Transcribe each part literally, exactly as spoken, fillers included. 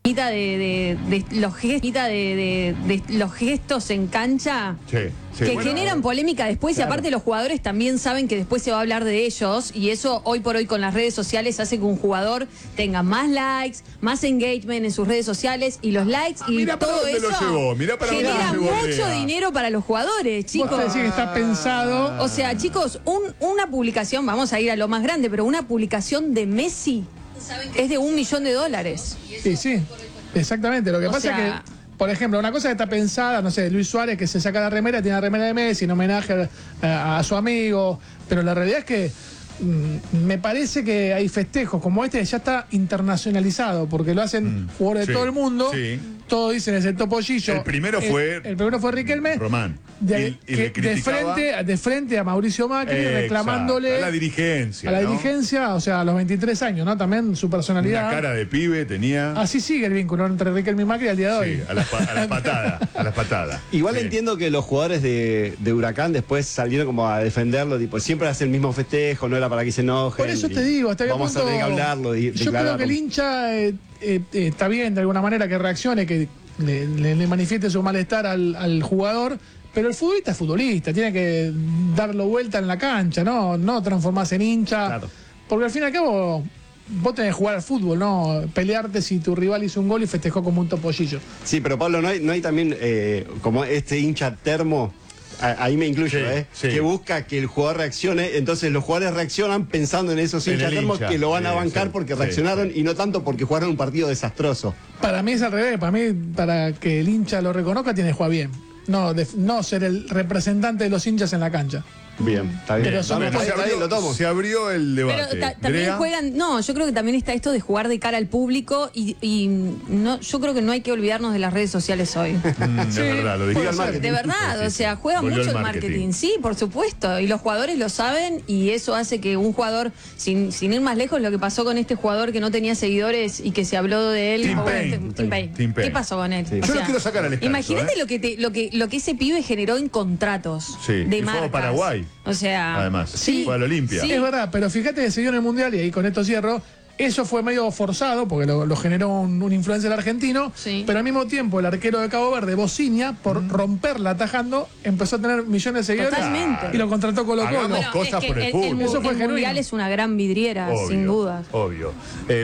de, de, de, los gestos, de, de, de los gestos en cancha sí, sí, que bueno, generan polémica después, claro. Y aparte los jugadores también saben que después se va a hablar de ellos, y eso hoy por hoy con las redes sociales hace que un jugador tenga más likes, más engagement en sus redes sociales, y los likes ah, y mira todo para eso lo llevó, mira para genera dónde lo mucho dinero para los jugadores, chicos. Vos decís que está pensado. O sea, chicos, un, una publicación, vamos a ir a lo más grande, pero una publicación de Messi es de un millón de dólares. Sí, sí, exactamente. Lo que o pasa sea, es que, por ejemplo, una cosa que está pensada, no sé, Luis Suárez que se saca la remera, tiene la remera de Messi en homenaje a, a, a su amigo, pero la realidad es que mmm, me parece que hay festejos como este que ya está internacionalizado, porque lo hacen mm, jugadores sí, de todo el mundo. Sí. Todos dicen es el topollillo. El primero fue. El, el primero fue Riquelme. Román. De, y, y que, de, frente, de frente a Mauricio Macri, eh, reclamándole. A la dirigencia. A la ¿no? dirigencia, o sea, a los veintitrés años, ¿no? También su personalidad. Una cara de pibe tenía. Así sigue el vínculo entre Riquelme y Macri al día de hoy. Sí, a las la patadas. A las patadas. Igual sí. entiendo que los jugadores de, de Huracán después salieron como a defenderlo, tipo, siempre hace el mismo festejo, no era para que se enojen. Por eso te digo, hasta vamos punto, a tener que hablarlo. Y yo creo que el hincha eh, eh, eh, está bien de alguna manera que reaccione, que le, le, le manifieste su malestar al, al jugador, pero el futbolista es futbolista, tiene que darlo vuelta en la cancha, no, no transformarse en hincha, claro. Porque al fin y al cabo vos tenés que jugar al fútbol, no pelearte si tu rival hizo un gol y festejó como un topollillo. Sí, pero Pablo, no hay, no hay también eh, como este hincha termo. Ahí me incluyo, sí, ¿eh? Sí. Que busca que el jugador reaccione, entonces los jugadores reaccionan pensando en esos hinchas termos hincha. Que lo van sí, a bancar sí, porque sí, reaccionaron sí. Y no tanto porque jugaron un partido desastroso. Para mí es al revés, para mí, para que el hincha lo reconozca, tiene que jugar bien. No, de, no ser el representante de los hinchas en la cancha. Bien, está bien. Pero son, no, se, abrió, lo tomo. Se abrió el debate. Pero ta, también Drea. Juegan, no, yo creo que también está esto de jugar de cara al público y, y no, yo creo que no hay que olvidarnos de las redes sociales hoy. Mm, sí, de verdad, lo dije. De verdad, sí, o sea, juega mucho el marketing. marketing. Sí, por supuesto, y los jugadores lo saben y eso hace que un jugador, sin, sin ir más lejos, lo que pasó con este jugador que no tenía seguidores y que se habló de él. Tim oh, Payne. Este, Tim Payne. Tim Payne. ¿Qué pasó con él? Sí. O yo sea, lo quiero sacar al escalzo. Imagínate ¿eh? lo, que te, lo, que, lo que ese pibe generó en contratos sí. de y marcas. fue a Paraguay. O sea, además, sí, fue a la Olimpia. Sí. Es verdad, pero fíjate que se dio en el Mundial, y ahí con esto cierro, eso fue medio forzado, porque lo, lo generó un, un influencer argentino, sí. Pero al mismo tiempo el arquero de Cabo Verde, Bociña, por mm. romperla atajando, empezó a tener millones de seguidores. Totalmente. Y lo contrató Colo Colo. Hagamos bueno, cosas es por el, el fútbol. El, eso fue el Mundial es una gran vidriera, obvio, sin duda. Obvio. Eh,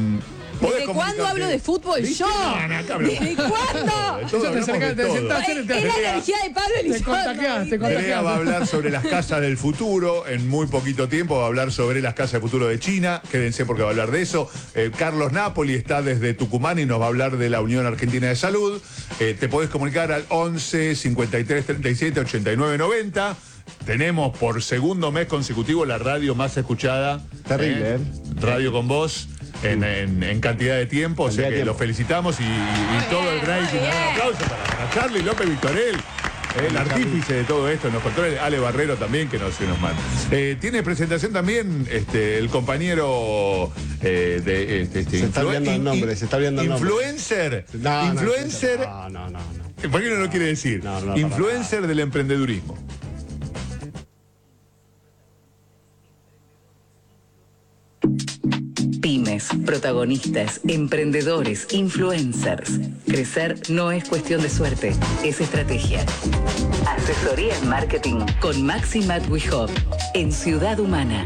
¿Desde cuándo hablo de fútbol yo? No, no, ¿Desde cuándo? Eso te acercaste, te sentaste, es, es la energía de Pablo Elizondo. Te contagiaste, te contagiaste. Drea va a hablar sobre las casas del futuro en muy poquito tiempo, va a hablar sobre las casas del futuro de China, quédense porque va a hablar de eso. Eh, Carlos Napoli está desde Tucumán y nos va a hablar de la Unión Argentina de Salud. Eh, te podés comunicar al once, cincuenta y tres, treinta y siete, ochenta y nueve, noventa. Tenemos por segundo mes consecutivo la radio más escuchada. Terrible, ¿eh? ¿eh? Radio con Vos. En, en, en cantidad de tiempo, o sea que lo felicitamos y, y, y todo el rating. Un aplauso para, para Charlie López Victorel, el artífice de todo esto, nos contó Ale Barrero también, que nos, que nos manda. Eh, tiene presentación también este, el compañero eh, de este, este, se está viendo el nombre, se está viendo el nombre. Influencer. No, influencer. No, no, no, no. ¿Por qué no lo quiere decir? No, no, influencer del emprendedurismo. Pymes, protagonistas, emprendedores, influencers. Crecer no es cuestión de suerte, es estrategia. Asesoría en marketing con Maxi Matwijov en Ciudad Humana.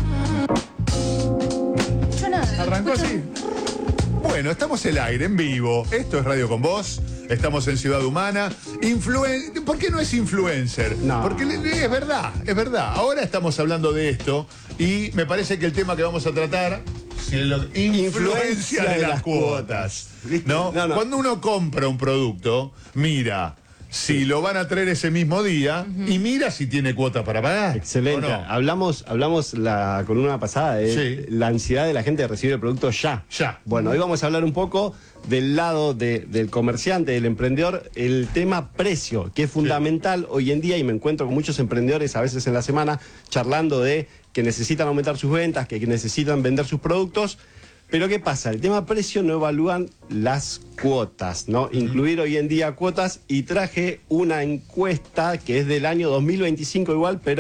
Arrancó así. Bueno, estamos en el aire, en vivo. Esto es Radio con Vos. Estamos en Ciudad Humana. Influen... ¿Por qué no es influencer? No. Porque es verdad, es verdad. Ahora estamos hablando de esto y me parece que el tema que vamos a tratar es la influencia, influencia de, de las, las cuotas. cuotas ¿no? No, no. Cuando uno compra un producto, mira si lo van a traer ese mismo día uh-huh. y mira si tiene cuota para pagar. Excelente. No. Hablamos, hablamos la columna pasada de sí. la ansiedad de la gente de recibir el producto ya. Ya. Bueno, hoy vamos a hablar un poco del lado de, del comerciante, del emprendedor, el tema precio, que es fundamental sí. hoy en día, y me encuentro con muchos emprendedores a veces en la semana charlando de que necesitan aumentar sus ventas, que necesitan vender sus productos. Pero ¿qué pasa? El tema precio no evalúan las cuotas, ¿no? Uh-huh. Incluir hoy en día cuotas, y traje una encuesta que es del año dos mil veinticinco igual, pero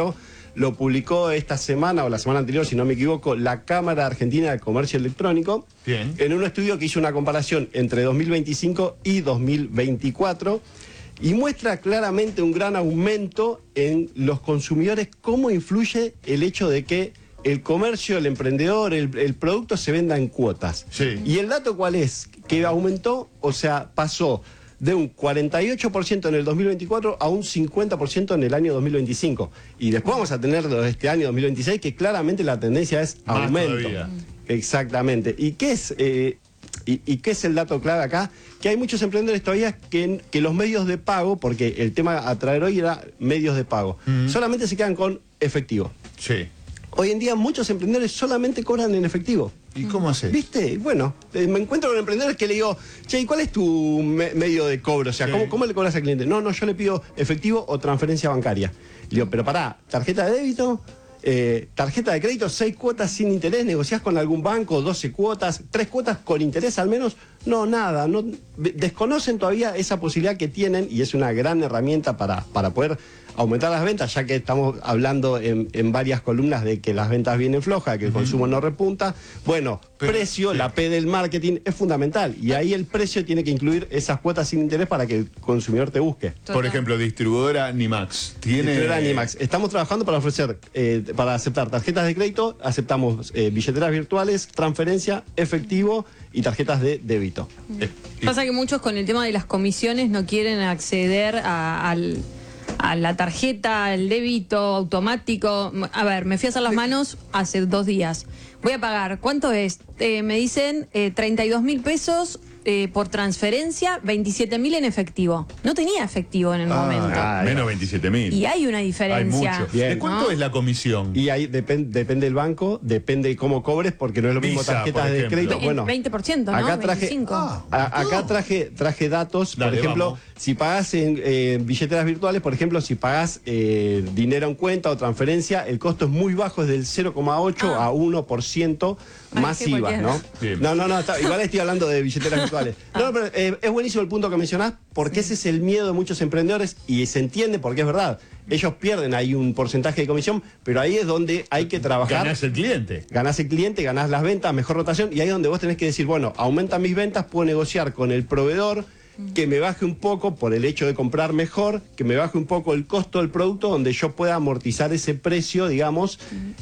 lo publicó esta semana o la semana anterior, si no me equivoco, la Cámara Argentina de Comercio Electrónico. Bien. En un estudio que hizo una comparación entre dos mil veinticinco y dos mil veinticuatro y muestra claramente un gran aumento en los consumidores, cómo influye el hecho de que el comercio, el emprendedor, el, el producto se venda en cuotas. Sí. ¿Y el dato cuál es? Que aumentó, o sea, pasó de un cuarenta y ocho por ciento en el dos mil veinticuatro a un cincuenta por ciento en el año dos mil veinticinco. Y después vamos a tener este año dos mil veintiséis, que claramente la tendencia es Más aumento. todavía. Exactamente. ¿Y qué es, eh, y, y qué es el dato clave acá? Que hay muchos emprendedores todavía que, que los medios de pago, porque el tema a traer hoy era medios de pago, Mm. solamente se quedan con efectivo. Sí. Hoy en día muchos emprendedores solamente cobran en efectivo. ¿Y cómo haces? ¿Viste? Bueno, eh, me encuentro con emprendedores que le digo, che, ¿y cuál es tu me- medio de cobro? O sea, Sí. ¿cómo, ¿cómo le cobras al cliente? No, no, yo le pido efectivo o transferencia bancaria. Le digo, pero pará, ¿tarjeta de débito? Eh, tarjeta de crédito, seis cuotas sin interés, negociás con algún banco, doce cuotas, tres cuotas con interés al menos. No, nada, no, desconocen todavía esa posibilidad que tienen y es una gran herramienta para, para poder aumentar las ventas, ya que estamos hablando en, en varias columnas de que las ventas vienen flojas, que el consumo no repunta. Bueno, Pero, precio, sí. la P del marketing es fundamental y ahí el precio tiene que incluir esas cuotas sin interés para que el consumidor te busque. Por Total. ejemplo, distribuidora Nimax. Tiene. Distribuidora Animax. Estamos trabajando para ofrecer, eh, para aceptar tarjetas de crédito, aceptamos eh, billeteras virtuales, transferencia, efectivo y tarjetas de débito. Eh, y- Pasa que muchos con el tema de las comisiones no quieren acceder a, al- a la tarjeta, al débito automático. A ver, me fui a hacer las manos hace dos días. Voy a pagar. ¿Cuánto es? Eh, me dicen eh, treinta y dos mil pesos eh, por transferencia, veintisiete mil en efectivo. No tenía efectivo en el Ah, momento. Ah, menos veintisiete mil. Y hay una Hay diferencia. mucho. Bien. ¿De cuánto ¿no? es la comisión? Y ahí depen- depende del banco, depende cómo cobres, porque no es lo mismo Visa, tarjetas por de ejemplo. crédito. Ve- Bueno, veinte por ciento, ¿no? acá traje, veinticinco. Ah, a- acá traje, traje datos, Dale, por ejemplo, vamos. si pagás en eh, billeteras virtuales, por ejemplo, si pagás eh, dinero en cuenta o transferencia, el costo es muy bajo, es del cero coma ocho Ah. a uno por ciento Ay, más qué I V A, cualquiera. ¿no? Bien. No, no, no, está- igual estoy hablando de billeteras virtuales. No, pero eh, es buenísimo el punto que mencionás, porque ese es el miedo de muchos emprendedores y se entiende porque es verdad. Ellos pierden ahí un porcentaje de comisión, pero ahí es donde hay que trabajar. Ganás el cliente. Ganás el cliente, ganás las ventas, mejor rotación, y ahí es donde vos tenés que decir, bueno, aumentan mis ventas, puedo negociar con el proveedor, que me baje un poco por el hecho de comprar mejor, que me baje un poco el costo del producto, donde yo pueda amortizar ese precio, digamos,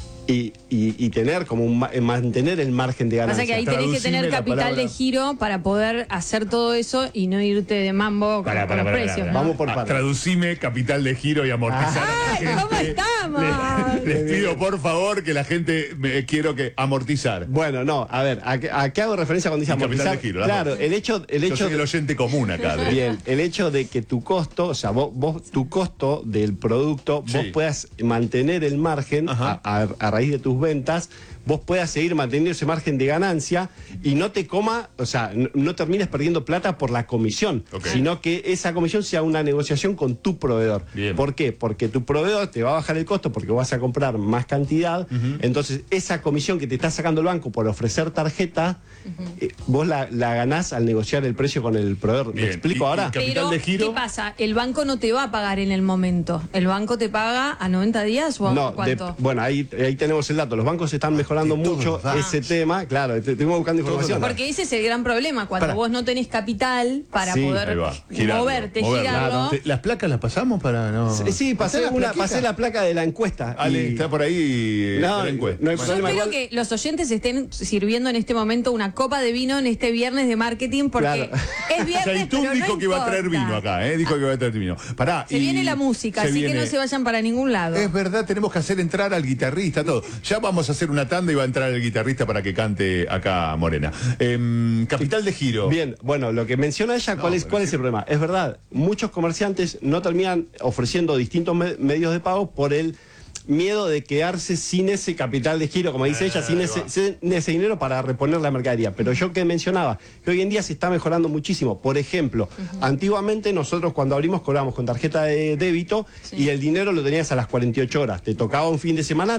y, y- y tener como un ma- mantener el margen de ganancia. Pasa que ahí tenés que Traducime tener la capital palabra. de giro para poder hacer todo eso y no irte de mambo Pará, con, pará, con pará, los precios. pará. ¿no? Vamos por Ah, partes. traducime capital de giro y amortizar. a Ay, la gente. ¿cómo estamos? Les, les pido por favor que la gente me quiero que amortizar. Bueno, no, a ver, ¿a qué, a qué hago referencia cuando dice Y capital amortizar? de giro, las Claro, dos. el hecho, el Yo hecho soy el oyente común acá. de- Bien, el hecho de que tu costo, o sea, vos, vos tu costo del producto, Sí. vos puedas mantener el margen a, Ajá. a- a raíz de tus ventas, vos puedas seguir manteniendo ese margen de ganancia y no te coma, o sea, no, no termines perdiendo plata por la comisión, Ok. sino que esa comisión sea una negociación con tu proveedor. Bien. ¿Por qué? Porque tu proveedor te va a bajar el costo porque vas a comprar más cantidad, entonces esa comisión que te está sacando el banco por ofrecer tarjeta, eh, vos la, la ganás al negociar el precio con el proveedor. Bien. ¿Me explico Y- y ahora? capital Pero, de giro. ¿qué pasa? El banco no te va a pagar en el momento. ¿El banco te paga a noventa días o a No, de- cuánto? bueno, ahí, ahí tenemos el dato. Los bancos están mejorando de todo mucho va. ese tema. Claro, te- estuvimos buscando información. Porque ese es el gran problema, cuando Para. vos no tenés capital para Sí, Ahí poder va, girarlo, moverte, moverlo. girarlo. Te- ¿Las placas las pasamos para no...? Sí, sí, pasé, ¿Está la una, plaquita? pasé la placa de la encuesta. Ale, y- está por ahí. eh, No, la encuesta. no hay Yo problema. espero igual- que los oyentes estén sirviendo en este momento una copa de vino en este viernes de marketing porque Claro. es viernes, Zaitún pero dijo no que iba a traer importa. vino acá, ¿eh? Dijo que iba a traer vino. Pará, Se y viene la música, se así que viene- no se vayan para ningún lado. Es verdad, tenemos que hacer entrar al guitarrista, todo. Ya vamos a hacer una tanda y va a entrar el guitarrista para que cante acá Morena. Em, capital de giro. Bien, bueno, lo que menciona ella, ¿cuál, No, es, pero ¿cuál sí. es el problema? Es verdad, muchos comerciantes no terminan ofreciendo distintos me- medios de pago por el miedo de quedarse sin ese capital de giro, como dice Eh, ella, sin ahí ese, va. sin ese dinero para reponer la mercadería. Pero yo que mencionaba, que hoy en día se está mejorando muchísimo. Por ejemplo, antiguamente nosotros cuando abrimos cobrábamos con tarjeta de débito y el dinero lo tenías a las cuarenta y ocho horas. Te tocaba un fin de semana, te, te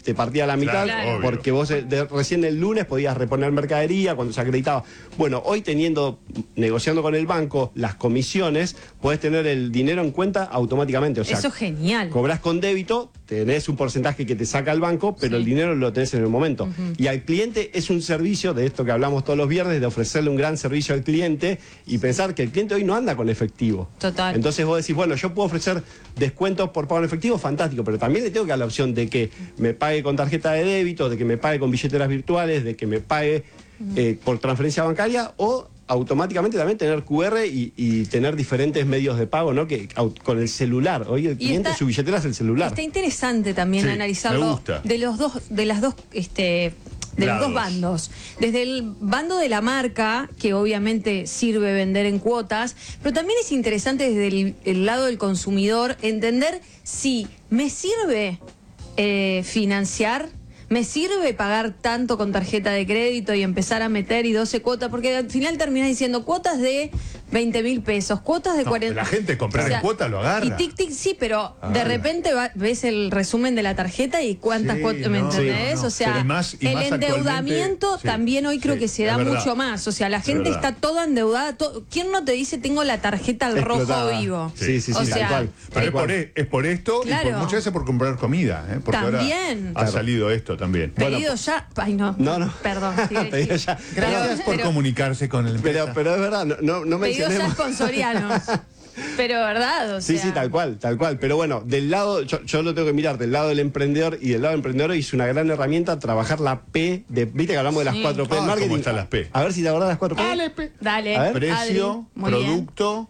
te partía a la mitad, Claro, porque vos eh, de- recién el lunes podías reponer mercadería cuando se acreditaba. Bueno, hoy teniendo, negociando con el banco las comisiones, podés tener el dinero en cuenta automáticamente. O sea, Eso es genial. cobras con débito, tenés un porcentaje que te saca el banco, pero Sí. el dinero lo tenés en el momento. Y al cliente es un servicio, de esto que hablamos todos los viernes, de ofrecerle un gran servicio al cliente y pensar que el cliente hoy no anda con efectivo. Total. Entonces vos decís, bueno, yo puedo ofrecer descuentos por pago en efectivo, fantástico, pero también le tengo que dar la opción de que me pague con tarjeta de débito, de que me pague con billeteras virtuales, de que me pague eh, por transferencia bancaria o automáticamente también tener Q R y, y tener diferentes medios de pago, ¿no? Que au- con el celular. Hoy el Y cliente, está- su billetera es el celular. Está interesante también Sí, analizarlo me gusta. de los dos, de las dos, este, de los Lados. dos bandos. Desde el bando de la marca, que obviamente sirve vender en cuotas, pero también es interesante desde el, el lado del consumidor entender si me sirve eh, financiar. ¿Me sirve pagar tanto con tarjeta de crédito y empezar a meter y doce cuotas? Porque al final terminas diciendo cuotas de veinte mil pesos, cuotas de No, cuarenta. la gente comprar en cuota lo agarra. Y tic, tic, sí, pero de Agarra. repente va- ves el resumen de la tarjeta y cuántas Sí, cuotas, ¿me no, entendés? no, no. O sea, Pero y más- y el más endeudamiento actualmente, sí, también hoy creo sí, que se es da verdad. mucho más. O sea, la gente verdad. está toda endeudada. to- ¿Quién no te dice tengo la tarjeta al rojo Explotada. vivo? Sí, sí, sí, o tal sea, cual. Pero es por, e- es por esto y Claro. por muchas veces por comprar comida, ¿eh? Porque También. ahora ha Claro. salido esto también. Pedido ya. Ay, no. No, no. Perdón. sigue, Pedido sigue. ya. Gracias por pero- comunicarse con el Pero, pero es verdad, no, no, no Pedidos ya mencionemos. sponsorianos. Pero verdad, o Sí, sea. sí, tal cual, tal cual. Pero bueno, del lado, yo, yo lo tengo que mirar, del lado del emprendedor y del lado del emprendedor hizo una gran herramienta trabajar la P de, viste que hablamos de las Sí. cuatro P del Ah, marketing. ¿cómo están las P? A ver si te acordás de las cuatro P. Dale, pe. Dale. A ver. Precio, Adri, muy bien. producto.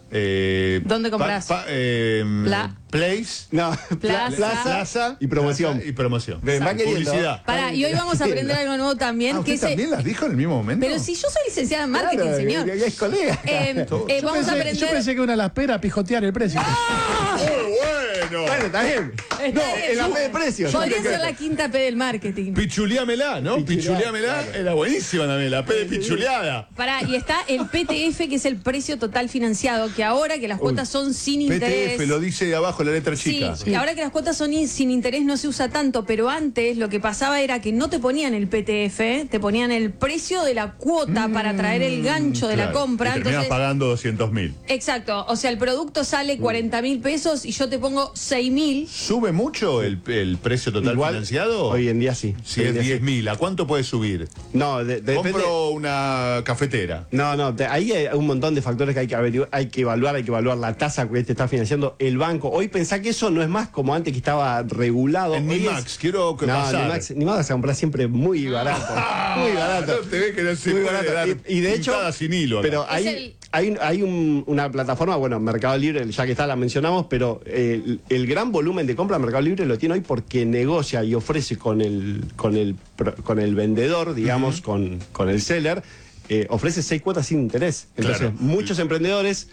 Eh, ¿Dónde compras? pa- pa- eh, Pla- place. No, Plaza. plaza, Plaza y promoción. plaza y promoción. Ven, va queriendo. Publicidad. Pará, y hoy vamos a aprender algo nuevo también. Ah, que ¿usted ese- también las dijo en el mismo momento? Pero si yo soy licenciada en marketing, Claro, señor. que- que es colega. Eh, Todo. eh, Yo vamos a pensé, aprender. yo pensé que una de las peras pijotear el precio. ¡Muy bueno! Bueno, está bien. Está No, bien. en la P de precios. Podría ser la quinta P del marketing. Pichuleámela, ¿no? Pichuleá, Pichuleámela era buenísima también, la P de pichuleada. Pará, y está el P T F, que es el precio total financiado, que ahora que las cuotas son sin P interés. T F, lo dice abajo la letra Sí, chica. y ahora que las cuotas son in- sin interés no se usa tanto, pero antes lo que pasaba era que no te ponían el P T F, te ponían el precio de la cuota para traer el gancho de la Claro, compra. y terminás Entonces, pagando doscientos mil. exacto, o sea, el producto sale cuarenta mil pesos y yo te pongo seis mil. ¿Sube mucho el, el precio total Igual, financiado? hoy en día sí. Si Hoy es en día sí. diez mil, ¿a cuánto puede subir? No, de- de- depende. Compro una cafetera. No, no, te- ahí hay un montón de factores que hay que, averigu- hay que evaluar, hay que evaluar la tasa que te está financiando el banco. Hoy pensá que eso no es más como antes que estaba regulado. En Hoy Nimax, es- quiero que no, pasar. Nimax, Nimax vas a comprar siempre muy barato. muy barato. No te ve que no se Muy puede barato. dar Y, y de hecho, puntada sin hilo acá. pero Es hay, el- hay, hay un- una plataforma, bueno, Mercado Libre, ya que está, la mencionamos, pero eh, el, el gran volumen de compra Mercado Libre lo tiene hoy porque negocia y ofrece con el, con el, pro- con el vendedor, digamos, con, con el seller, eh, ofrece seis cuotas sin interés. Entonces, Claro. muchos emprendedores,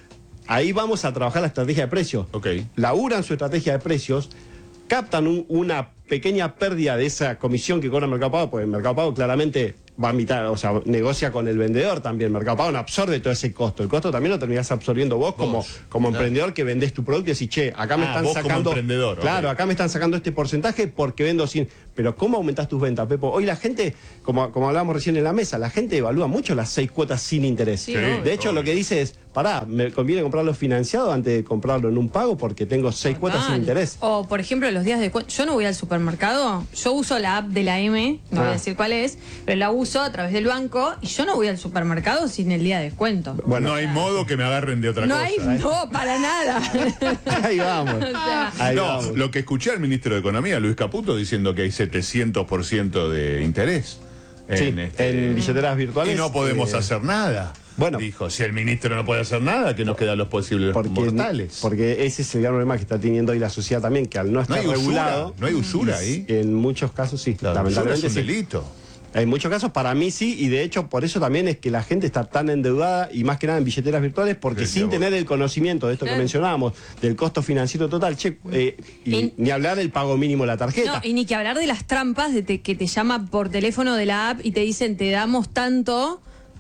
ahí vamos a trabajar la estrategia de precios. Ok. Laburan su estrategia de precios, captan un- una pequeña pérdida de esa comisión que cobra Mercado Pago, porque Mercado Pago claramente va a mitad, o sea, negocia con el vendedor también. Mercado Pago no absorbe todo ese costo. El costo también lo terminás absorbiendo vos, como, Vos, como claro. emprendedor que vendés tu producto y decís, che, acá me Ah, están vos como sacando. emprendedor, Claro, ok. acá me están sacando este porcentaje porque vendo sin. Pero ¿cómo aumentás tus ventas, Pepo? Hoy la gente, como, como hablábamos recién en la mesa, la gente evalúa mucho las seis cuotas sin interés. Sí, obvio. De hecho, lo que dice es, pará, me conviene comprarlo financiado antes de comprarlo en un pago porque tengo seis cuotas sin Total. interés. O, por ejemplo, los días de descuento. Yo no voy al supermercado, yo uso la app de la M, no voy a Ah. decir cuál es, pero la uso a través del banco y yo no voy al supermercado sin el día de descuento. Bueno, no hay modo que me agarren de otra no cosa. hay, no, para nada. ahí vamos. O sea, Ahí No, vamos. lo que escuché al ministro de Economía, Luis Caputo, diciendo que hay setecientos por ciento de interés Sí, en, este- en billeteras virtuales. y no podemos eh, hacer nada. bueno. Dijo, si el ministro no puede hacer nada, que nos quedan los posibles Porque, mortales. porque ese es el gran problema que está teniendo hoy la sociedad también, que al no no estar hay usura, regulado. no hay usura ahí. En muchos casos sí, La usura es lamentablemente un sí. delito. En muchos casos para mí sí, y de hecho por eso también es que la gente está tan endeudada y más que nada en billeteras virtuales, porque Sí, sin vos. tener el conocimiento de esto Claro. que mencionábamos, del costo financiero total, che, eh, y En- ni hablar del pago mínimo de la tarjeta. no, y ni que hablar de las trampas de te- que te llama por teléfono de la app y te dicen te damos tanto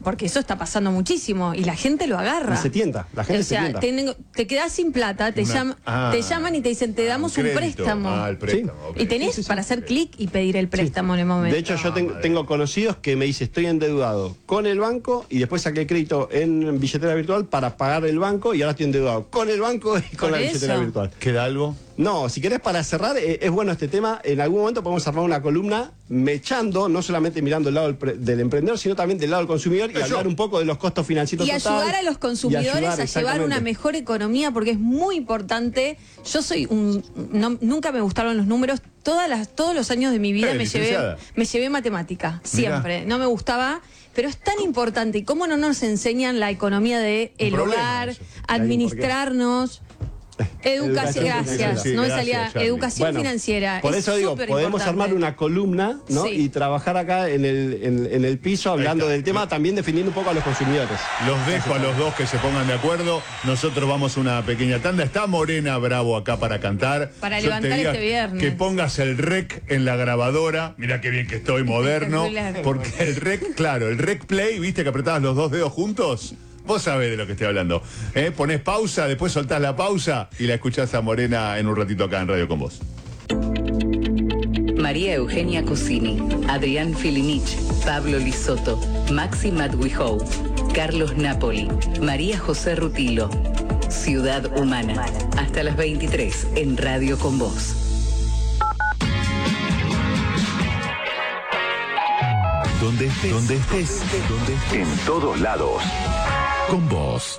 porque eso está pasando muchísimo y la gente lo agarra. Y se tienta, la gente o sea, se tienta. Te, te quedás sin plata, te, Una- llama, ah, te llaman y te dicen, te damos un un, crédito. préstamo. Ah, el préstamo, ok. Y tenés Sí, sí, sí. para hacer clic y pedir el préstamo en el momento. De hecho, yo ten- tengo conocidos que me dicen, estoy endeudado con el banco y después saqué crédito en billetera virtual para pagar el banco y ahora estoy endeudado con el banco y con Por la eso. billetera virtual. ¿Queda algo? No, si querés para cerrar, eh, es bueno este tema. En algún momento podemos armar una columna mechando, no solamente mirando el lado del, pre- del emprendedor, sino también del lado del consumidor y Eso. hablar un poco de los costos financieros Y total, ayudar a los y consumidores ayudar, a llevar exactamente. una mejor economía, porque es muy importante. Yo soy un. no- nunca me gustaron los números. Todas las, todos los años de mi vida Eh, me llevé, licenciada. me llevé matemática, siempre. No me gustaba. Pero es tan importante. ¿Y cómo no nos enseñan la economía de el problema hogar, eso. administrarnos? Educación, Educación gracias. financiera. Sí, no me gracias, salía. Charlie. Educación Bueno, financiera. Por es eso digo, súper podemos importante. armar una columna, ¿no? Sí. Y trabajar acá en el, en, en el piso hablando está. del tema, también defendiendo un poco a los consumidores. Los dejo a los dos que se pongan de acuerdo. Nosotros vamos a una pequeña tanda. Está Morena Bravo acá para cantar. Para Yo te levantar diría este viernes. Que pongas el rec en la grabadora. Mira qué bien que estoy, moderno. Espectacular. Porque el rec, claro, el rec play, ¿viste que apretabas los dos dedos juntos? Vos sabés de lo que estoy hablando. ¿Eh? Ponés pausa, después soltás la pausa y la escuchás a Morena en un ratito acá en Radio con vos. María Eugenia Cosini, Adrián Filinich, Pablo Lisotto, Maxi Madwijou, Carlos Napoli, María José Rutilo. Ciudad Humana. Hasta las veintitrés en Radio con vos. Donde estés, donde estés, donde estés. En todos lados. Con vos.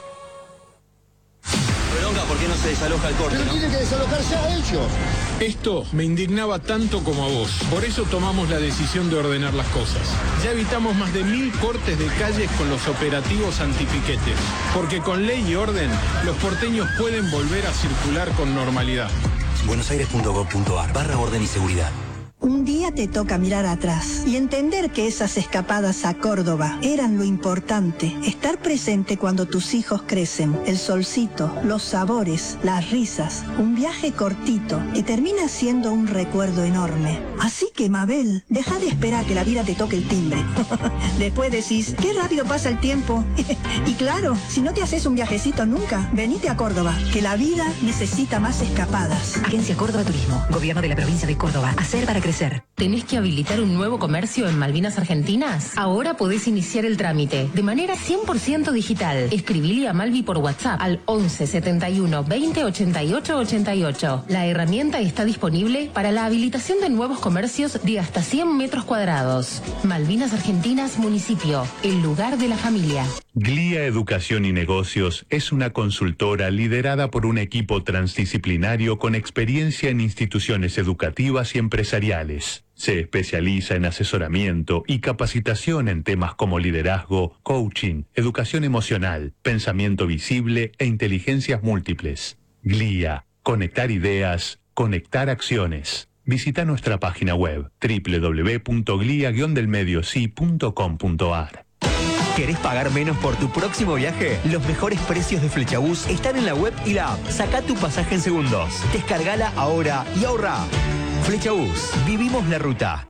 Bronca, ¿por qué no se desaloja el corte, no? Tiene que desalojarse a ellos. Esto me indignaba tanto como a vos. Por eso tomamos la decisión de ordenar las cosas. Ya evitamos más de mil cortes de calles con los operativos antipiquetes. Porque con ley y orden, los porteños pueden volver a circular con normalidad. buenosaires punto gov punto ar barra orden y seguridad. Un día te toca mirar atrás y entender que esas escapadas a Córdoba eran lo importante. Estar presente cuando tus hijos crecen, el solcito, los sabores, las risas, un viaje cortito que termina siendo un recuerdo enorme. Así que, Mabel, deja de esperar que la vida te toque el timbre. Después decís, qué rápido pasa el tiempo. Y claro, si no te haces un viajecito nunca, venite a Córdoba, que la vida necesita más escapadas. Agencia Córdoba Turismo, Gobierno de la Provincia de Córdoba. Hacer para crecer. ¿Tenés que habilitar un nuevo comercio en Malvinas Argentinas? Ahora podés iniciar el trámite de manera cien por ciento digital. Escribile a Malvi por WhatsApp al once setenta y uno veinte ochenta y ocho ochenta y ocho. La herramienta está disponible para la habilitación de nuevos comercios de hasta cien metros cuadrados. Malvinas Argentinas Municipio, el lugar de la familia. Glia Educación y Negocios es una consultora liderada por un equipo transdisciplinario con experiencia en instituciones educativas y empresariales. Se especializa en asesoramiento y capacitación en temas como liderazgo, coaching, educación emocional, pensamiento visible e inteligencias múltiples. Glia, conectar ideas, conectar acciones. Visita nuestra página web doble u doble u doble u punto glia guion del medio sí punto com punto ar. ¿Querés pagar menos por tu próximo viaje? Los mejores precios de Flexabús están en la web y la app. Saca tu pasaje en segundos. Descargala ahora y ahorra. Flexabús. Vivimos la ruta.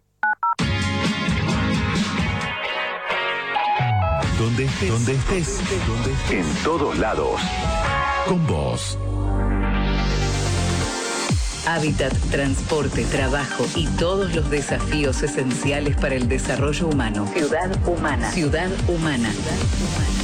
Donde estés, donde estés, donde estés. En todos lados. Con vos. Hábitat, transporte, trabajo y todos los desafíos esenciales para el desarrollo humano. Ciudad Humana. Ciudad Humana. Ciudad Humana.